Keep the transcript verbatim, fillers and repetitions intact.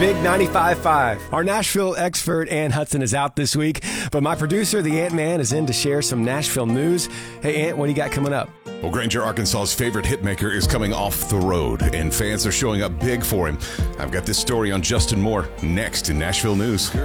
Big ninety-five point five. Our Nashville expert, Ann Hudson, is out this week, but my producer, the Ant-Man, is in to share some Nashville news. Hey, Ant, what do you got coming up? Well, Granger, Arkansas's favorite hitmaker is coming off the road, and fans are showing up big for him. I've got this story on Justin Moore next in Nashville News.